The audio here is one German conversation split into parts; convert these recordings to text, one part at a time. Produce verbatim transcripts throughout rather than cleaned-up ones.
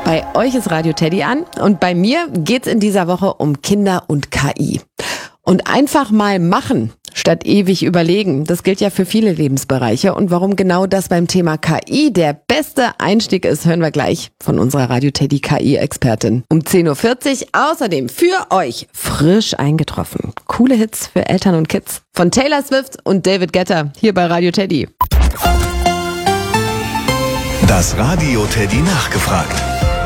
Bei euch ist Radio Teddy an und bei mir geht's in dieser Woche um Kinder und K I. Und einfach mal machen, statt ewig überlegen, das gilt ja für viele Lebensbereiche. Und warum genau das beim Thema K I der beste Einstieg ist, hören wir gleich von unserer Radio Teddy K I-Expertin. Um zehn Uhr vierzig außerdem für euch frisch eingetroffen. Coole Hits für Eltern und Kids von Taylor Swift und David Guetta hier bei Radio Teddy. Das Radio Teddy nachgefragt.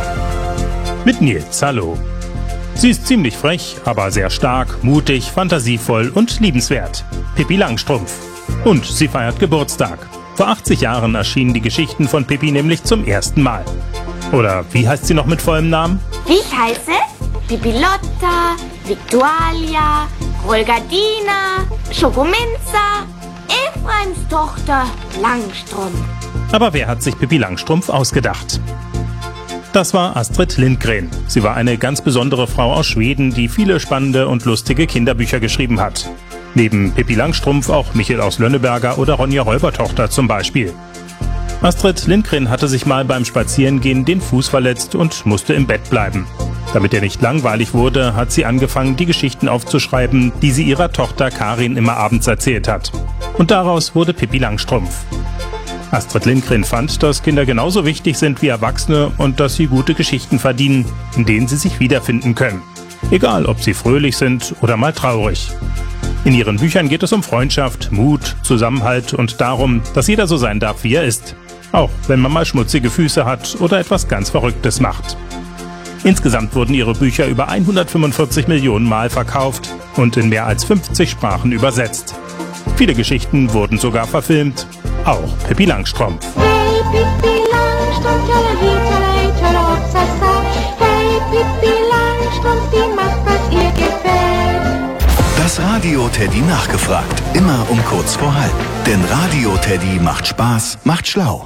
Mit Nils, hallo. Sie ist ziemlich frech, aber sehr stark, mutig, fantasievoll und liebenswert. Pippi Langstrumpf. Und sie feiert Geburtstag. Vor achtzig Jahren erschienen die Geschichten von Pippi nämlich zum ersten Mal. Oder wie heißt sie noch mit vollem Namen? Ich heiße Pippilotta, Victualia, Rolgadina, Schokominza, Ephraims Tochter Langstrumpf. Aber wer hat sich Pippi Langstrumpf ausgedacht? Das war Astrid Lindgren. Sie war eine ganz besondere Frau aus Schweden, die viele spannende und lustige Kinderbücher geschrieben hat. Neben Pippi Langstrumpf auch Michel aus Lönneberger oder Ronja Räubertochter zum Beispiel. Astrid Lindgren hatte sich mal beim Spazierengehen den Fuß verletzt und musste im Bett bleiben. Damit er nicht langweilig wurde, hat sie angefangen, die Geschichten aufzuschreiben, die sie ihrer Tochter Karin immer abends erzählt hat. Und daraus wurde Pippi Langstrumpf. Astrid Lindgren fand, dass Kinder genauso wichtig sind wie Erwachsene und dass sie gute Geschichten verdienen, in denen sie sich wiederfinden können. Egal, ob sie fröhlich sind oder mal traurig. In ihren Büchern geht es um Freundschaft, Mut, Zusammenhalt und darum, dass jeder so sein darf, wie er ist. Auch wenn man mal schmutzige Füße hat oder etwas ganz Verrücktes macht. Insgesamt wurden ihre Bücher über hundertfünfundvierzig Millionen Mal verkauft und in mehr als fünfzig Sprachen übersetzt. Viele Geschichten wurden sogar verfilmt. Auch Pippi Langstrumpf. Hey Pippi Langstrumpf, tjalali, tjalopsasa. Hey Pippi Langstrumpf, die macht, was ihr gefällt. Das Radio Teddy nachgefragt. Immer um kurz vor halb. Denn Radio Teddy macht Spaß, macht schlau.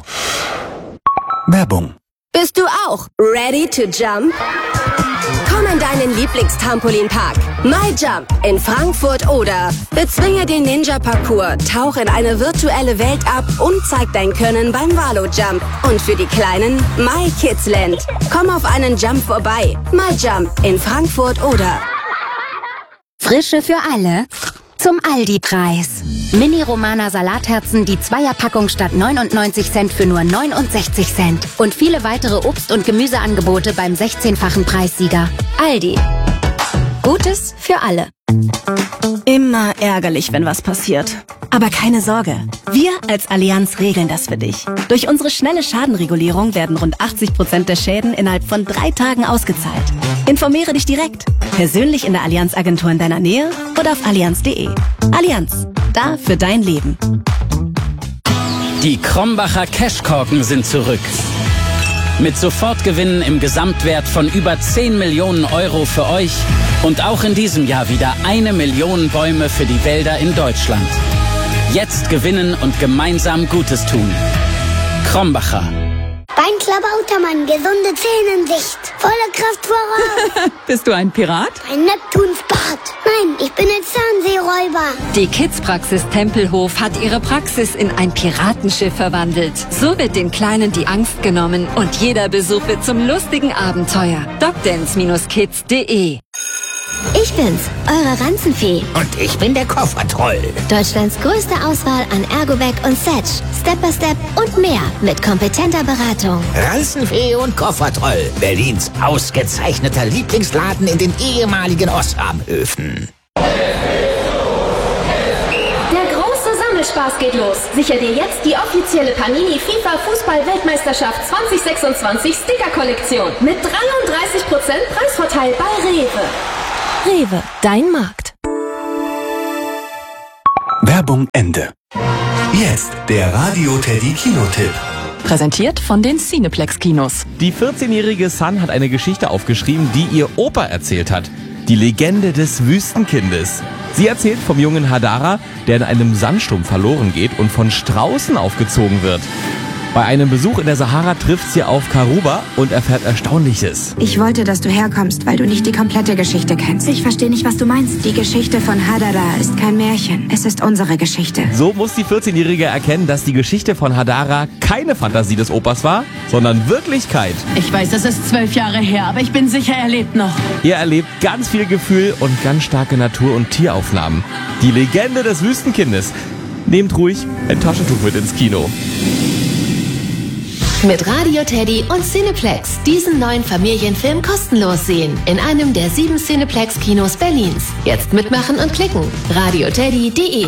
Werbung. Bist du auch ready to jump? Komm in deinen Lieblingstrampolinpark MyJump in Frankfurt oder bezwinge den Ninja-Parcours, tauch in eine virtuelle Welt ab und zeig dein Können beim Valo-Jump. Und für die Kleinen MyKidsLand. Komm auf einen Jump vorbei. MyJump in Frankfurt oder Frische für alle zum Aldi-Preis. Mini-Romana Salatherzen, die Zweierpackung statt neunundneunzig Cent für nur neunundsechzig Cent. Und viele weitere Obst- und Gemüseangebote beim sechzehnfachen Preissieger. Aldi. Gutes für alle. Immer ärgerlich, wenn was passiert. Aber keine Sorge, wir als Allianz regeln das für dich. Durch unsere schnelle Schadenregulierung werden rund achtzig Prozent der Schäden innerhalb von drei Tagen ausgezahlt. Informiere dich direkt, persönlich in der Allianz-Agentur in deiner Nähe oder auf allianz punkt de. Allianz, da für dein Leben. Die Krombacher Cashkorken sind zurück. Mit Sofortgewinnen im Gesamtwert von über zehn Millionen Euro für euch und auch in diesem Jahr wieder eine Million Bäume für die Wälder in Deutschland. Jetzt gewinnen und gemeinsam Gutes tun. Krombacher. Bein Klabautermann, gesunde Zähne in Sicht. Volle Kraft voraus. Bist du ein Pirat? Ein Neptunsbart. Nein, ich bin ein Zahnseeräuber. Die Kids-Praxis Tempelhof hat ihre Praxis in ein Piratenschiff verwandelt. So wird den Kleinen die Angst genommen und jeder Besuch wird zum lustigen Abenteuer. docdance Bindestrich kids punkt de. Ich bin's, eure Ranzenfee. Und ich bin der Koffertroll. Deutschlands größte Auswahl an Ergobag und Setch, Step by Step und mehr mit kompetenter Beratung. Ranzenfee und Koffertroll. Berlins ausgezeichneter Lieblingsladen in den ehemaligen Osram-Höfen. Der große Sammelspaß geht los. Sicher dir jetzt die offizielle Panini FIFA Fußball-Weltmeisterschaft zwanzig sechsundzwanzig Sticker-Kollektion mit dreiunddreißig Prozent Preisvorteil bei Rewe. Rewe, dein Markt. Werbung Ende. Jetzt der Radio Teddy Kinotipp. Präsentiert von den Cineplex Kinos. Die vierzehnjährige Sun hat eine Geschichte aufgeschrieben, die ihr Opa erzählt hat. Die Legende des Wüstenkindes. Sie erzählt vom jungen Hadara, der in einem Sandsturm verloren geht und von Straußen aufgezogen wird. Bei einem Besuch in der Sahara trifft sie auf Karuba und erfährt Erstaunliches. Ich wollte, dass du herkommst, weil du nicht die komplette Geschichte kennst. Ich verstehe nicht, was du meinst. Die Geschichte von Hadara ist kein Märchen. Es ist unsere Geschichte. So muss die vierzehnjährige erkennen, dass die Geschichte von Hadara keine Fantasie des Opas war, sondern Wirklichkeit. Ich weiß, es ist zwölf Jahre her, aber ich bin sicher, er lebt noch. Er erlebt ganz viel Gefühl und ganz starke Natur- und Tieraufnahmen. Die Legende des Wüstenkindes. Nehmt ruhig ein Taschentuch mit ins Kino. Mit Radio Teddy und Cineplex diesen neuen Familienfilm kostenlos sehen. In einem der sieben Cineplex-Kinos Berlins. Jetzt mitmachen und klicken. radioteddy punkt de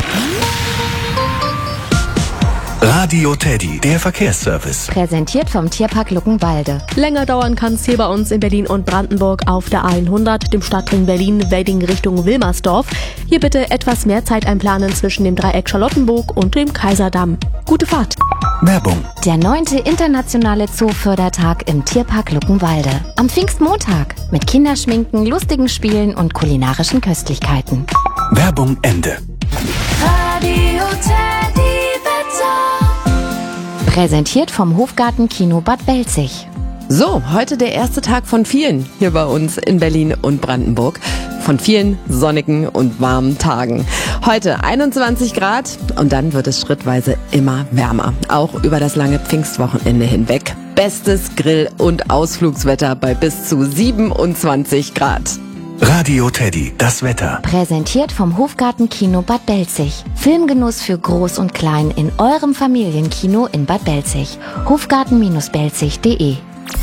Radio Teddy, der Verkehrsservice. Präsentiert vom Tierpark Luckenwalde. Länger dauern kann es hier bei uns in Berlin und Brandenburg auf der hundert, dem Stadtring Berlin-Wedding Richtung Wilmersdorf. Hier bitte etwas mehr Zeit einplanen zwischen dem Dreieck Charlottenburg und dem Kaiserdamm. Gute Fahrt. Werbung. Der neunte internationale Zoofördertag im Tierpark Luckenwalde. Am Pfingstmontag. Mit Kinderschminken, lustigen Spielen und kulinarischen Köstlichkeiten. Werbung Ende. Radio Teddy. Präsentiert vom Hofgarten-Kino Bad Belzig. So, heute der erste Tag von vielen hier bei uns in Berlin und Brandenburg. Von vielen sonnigen und warmen Tagen. Heute einundzwanzig Grad und dann wird es schrittweise immer wärmer. Auch über das lange Pfingstwochenende hinweg. Bestes Grill- und Ausflugswetter bei bis zu siebenundzwanzig Grad. Radio Teddy, das Wetter. Präsentiert vom Hofgarten-Kino Bad Belzig. Filmgenuss für Groß und Klein in eurem Familienkino in Bad Belzig. hofgarten Bindestrich belzig punkt de.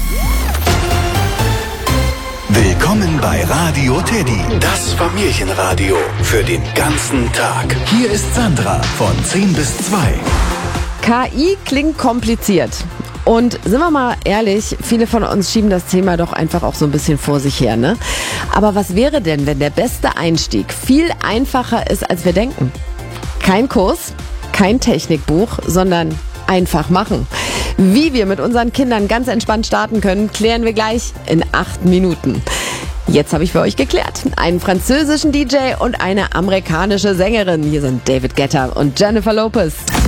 Willkommen bei Radio Teddy, das Familienradio für den ganzen Tag. Hier ist Sandra von zehn bis zwei. K I klingt kompliziert. Und sind wir mal ehrlich, viele von uns schieben das Thema doch einfach auch so ein bisschen vor sich her, ne? Aber was wäre denn, wenn der beste Einstieg viel einfacher ist, als wir denken? Kein Kurs, kein Technikbuch, sondern einfach machen. Wie wir mit unseren Kindern ganz entspannt starten können, klären wir gleich in acht Minuten. Jetzt habe ich für euch geklärt. Einen französischen D J und eine amerikanische Sängerin. Hier sind David Guetta und Jennifer Lopez.